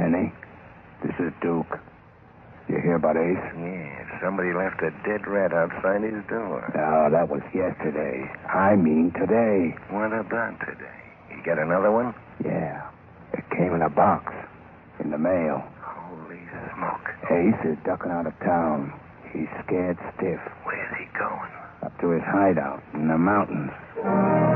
Henny. This is Duke. You hear about Ace? Yeah, somebody left a dead rat outside his door. No, that was yesterday. I mean today. What about today? You got another one? Yeah. It came in a box. In the mail. Holy smoke. Ace is ducking out of town. He's scared stiff. Where's he going? Up to his hideout in the mountains.